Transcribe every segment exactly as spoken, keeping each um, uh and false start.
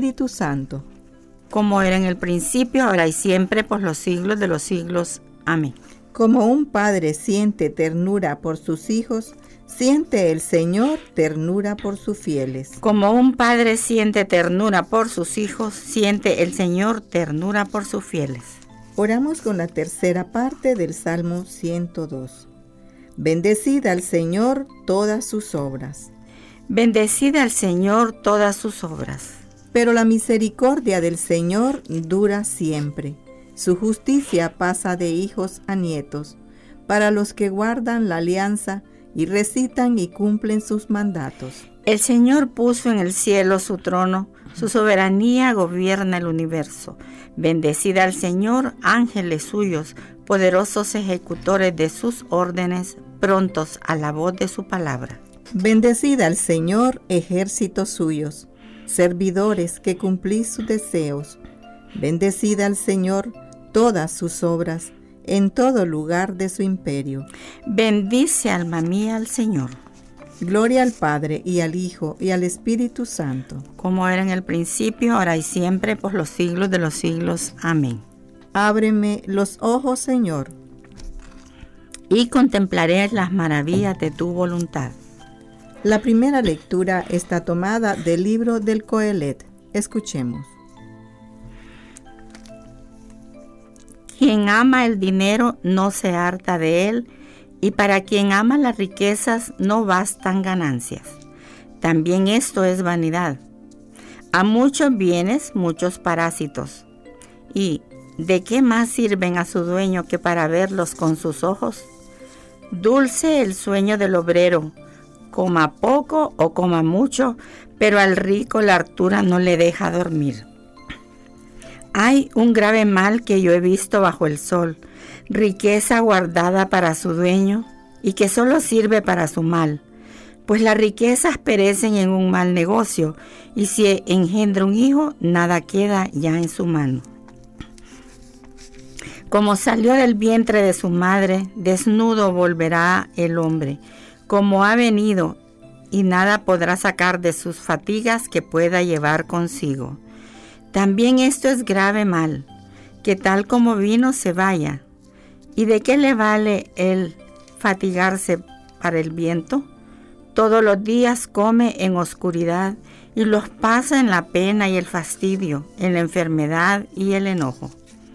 Espíritu Santo, como era en el principio, ahora y siempre, por los siglos de los siglos. Amén. Como un padre siente ternura por sus hijos, siente el Señor ternura por sus fieles. Como un padre siente ternura por sus hijos, siente el Señor ternura por sus fieles. Oramos con la tercera parte del Salmo ciento dos. Bendecid al Señor todas sus obras. Bendecid al Señor todas sus obras. Pero la misericordia del Señor dura siempre. Su justicia pasa de hijos a nietos, para los que guardan la alianza y recitan y cumplen sus mandatos. El Señor puso en el cielo su trono, su soberanía gobierna el universo. Bendecid al Señor, ángeles suyos, poderosos ejecutores de sus órdenes, prontos a la voz de su palabra. Bendecid al Señor, ejércitos suyos, servidores que cumplís sus deseos. Bendecid al Señor todas sus obras, en todo lugar de su imperio. Bendice, alma mía, al Señor. Gloria al Padre, y al Hijo, y al Espíritu Santo. Como era en el principio, ahora y siempre, por los siglos de los siglos. Amén. Ábreme los ojos, Señor, y contemplaré las maravillas de tu voluntad. La primera lectura está tomada del libro del Coelet. Escuchemos. Quien ama el dinero no se harta de él, y para quien ama las riquezas no bastan ganancias. También esto es vanidad. A muchos bienes, muchos parásitos. ¿Y de qué más sirven a su dueño que para verlos con sus ojos? Dulce el sueño del obrero, coma poco o coma mucho, pero al rico la hartura no le deja dormir. Hay un grave mal que yo he visto bajo el sol, riqueza guardada para su dueño y que solo sirve para su mal, pues las riquezas perecen en un mal negocio y si engendra un hijo, nada queda ya en su mano. Como salió del vientre de su madre, desnudo volverá el hombre, como ha venido, y nada podrá sacar de sus fatigas que pueda llevar consigo. También esto es grave mal, que tal como vino se vaya. ¿Y de qué le vale el fatigarse para el viento? Todos los días come en oscuridad y los pasa en la pena y el fastidio, en la enfermedad y el enojo.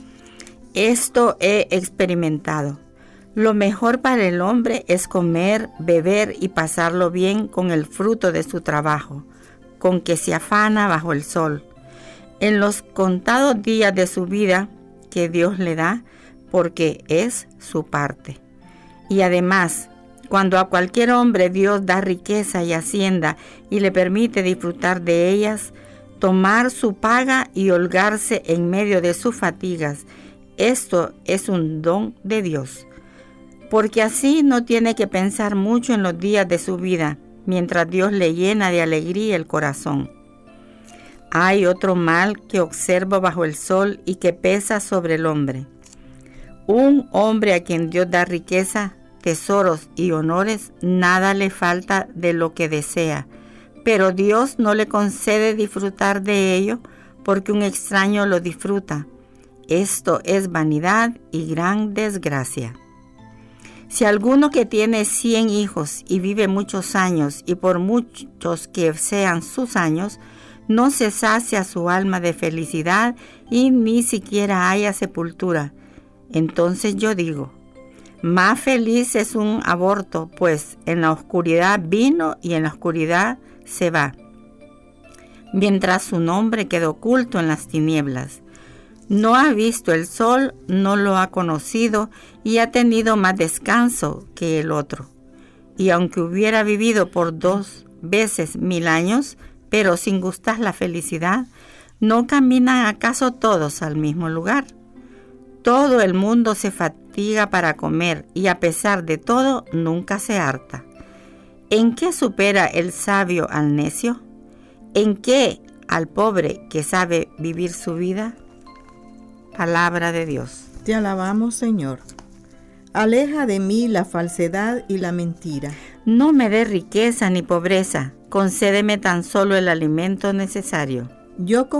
Esto he experimentado. Lo mejor para el hombre es comer, beber y pasarlo bien con el fruto de su trabajo, con que se afana bajo el sol, en los contados días de su vida que Dios le da, porque es su parte. Y además, cuando a cualquier hombre Dios da riqueza y hacienda y le permite disfrutar de ellas, tomar su paga y holgarse en medio de sus fatigas, esto es un don de Dios. Porque así no tiene que pensar mucho en los días de su vida, mientras Dios le llena de alegría el corazón. Hay otro mal que observo bajo el sol y que pesa sobre el hombre. Un hombre a quien Dios da riqueza, tesoros y honores, nada le falta de lo que desea, pero Dios no le concede disfrutar de ello porque un extraño lo disfruta. Esto es vanidad y gran desgracia. Si alguno que tiene cien hijos y vive muchos años, y por muchos que sean sus años, no se sacia su alma de felicidad y ni siquiera haya sepultura, entonces yo digo, más feliz es un aborto, pues en la oscuridad vino y en la oscuridad se va, mientras su nombre quedó oculto en las tinieblas. No ha visto el sol, no lo ha conocido y ha tenido más descanso que el otro. Y aunque hubiera vivido por dos veces mil años, pero sin gustar la felicidad, ¿no caminan acaso todos al mismo lugar? Todo el mundo se fatiga para comer y a pesar de todo nunca se harta. ¿En qué supera el sabio al necio? ¿En qué al pobre que sabe vivir su vida? Palabra de Dios. Te alabamos, Señor. Aleja de mí la falsedad y la mentira. No me dé riqueza ni pobreza, concédeme tan solo el alimento necesario. Yo